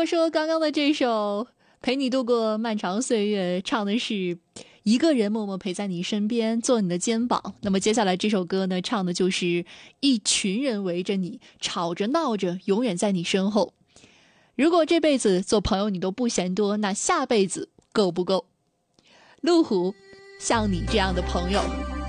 果说刚刚的这首陪你度过漫长岁月唱的是一个人默默陪在你身边做你的肩膀，那么接下来这首歌呢，唱的就是一群人围着你吵着闹着永远在你身后。如果这辈子做朋友你都不嫌多，那下辈子够不够？路虎，像你这样的朋友。